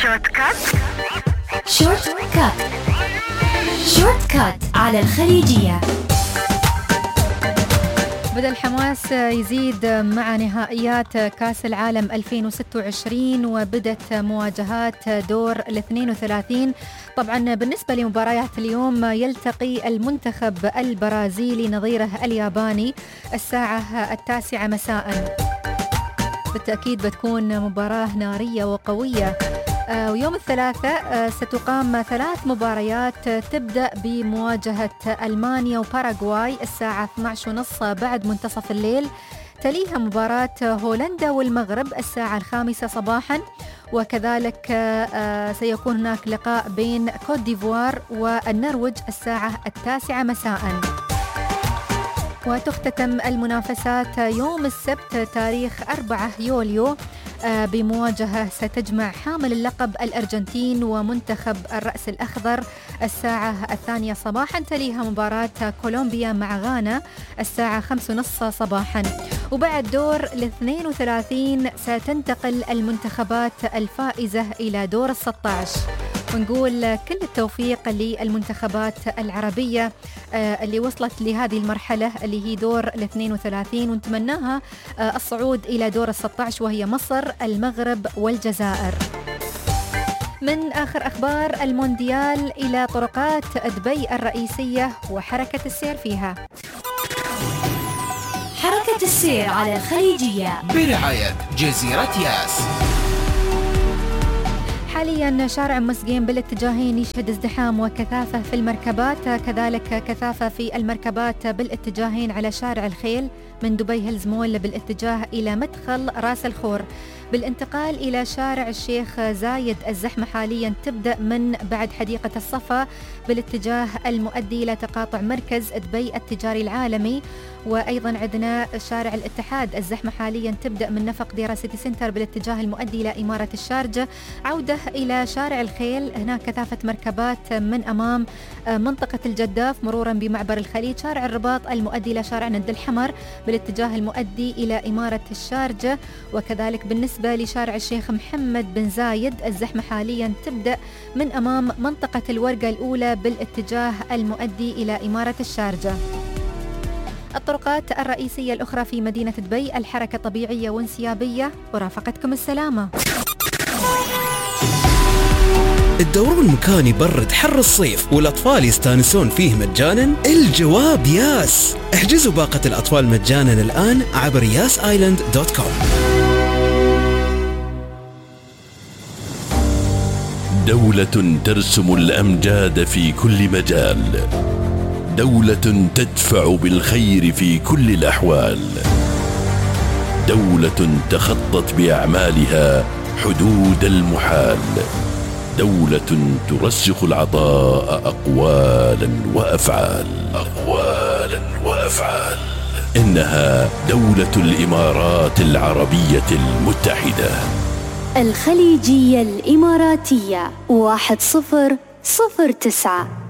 شورت كات. شورت كات. شورت كات على الخليجية. بدأ الحماس يزيد مع نهائيات كأس العالم 2026 وبدت مواجهات دور ال32. طبعا بالنسبة لمباريات اليوم يلتقي المنتخب البرازيلي نظيره الياباني الساعة 9 مساء. بالتأكيد بتكون مباراة نارية وقوية. ويوم الثلاثاء ستقام 3 مباريات تبدأ بمواجهة ألمانيا وباراغواي الساعة 12:30 بعد منتصف الليل. تليها مباراة هولندا والمغرب الساعة 5 صباحا، وكذلك سيكون هناك لقاء بين كوت ديفوار والنرويج الساعة 9 مساء. وتختتم المنافسات يوم السبت تاريخ 4 يوليو بمواجهة ستجمع حامل اللقب الأرجنتين ومنتخب الرأس الأخضر الساعة 2 صباحا. تليها مباراة كولومبيا مع غانا الساعة 5:30 صباحا. وبعد دور ال32 ستنتقل المنتخبات الفائزة إلى دور ال16. ونقول كل التوفيق للمنتخبات العربية اللي وصلت لهذه المرحلة اللي هي دور ال32، ونتمناها الصعود إلى دور ال16 وهي مصر، المغرب والجزائر. من آخر أخبار المونديال إلى طرقات دبي الرئيسية وحركة السير فيها. حركة السير على الخليجية برعاية جزيرة ياس. حاليا شارع مسقين بالاتجاهين يشهد ازدحام وكثافة في المركبات، كذلك كثافة في المركبات بالاتجاهين على شارع الخيل من دبي هيلز مول بالاتجاه إلى مدخل راس الخور. بالانتقال إلى شارع الشيخ زايد الزحمة حاليا تبدأ من بعد حديقة الصفا بالاتجاه المؤدي إلى تقاطع مركز دبي التجاري العالمي. وأيضا عندنا شارع الاتحاد الزحمة حاليا تبدأ من نفق ديرا سيتي سنتر بالاتجاه المؤدي إلى إمارة الشارجة. عودة إلى شارع الخيل هناك كثافة مركبات من أمام منطقة الجداف مرورا بمعبر الخليج. شارع الرباط المؤدي إلى شارع ند الحمر بالاتجاه المؤدي إلى إمارة الشارجة. وكذلك بالنسبة لشارع الشيخ محمد بن زايد الزحمة حاليا تبدأ من أمام منطقة الورقة الأولى بالاتجاه المؤدي إلى إمارة الشارجة. الطرقات الرئيسية الأخرى في مدينة دبي الحركة طبيعية وانسيابية. ورافقتكم السلامة. الدورون مكان يبرد حر الصيف والأطفال يستانسون فيه مجانا؟ الجواب ياس. احجزوا باقة الأطفال مجانا الآن عبر yasisland.com. دولة ترسم الأمجاد في كل مجال، دولة تدفع بالخير في كل الأحوال، دولة تخطت بأعمالها حدود المحال، دولة ترسخ العطاء أقوالا وأفعال. إنها دولة الإمارات العربية المتحدة. الخليجية الإماراتية 1009.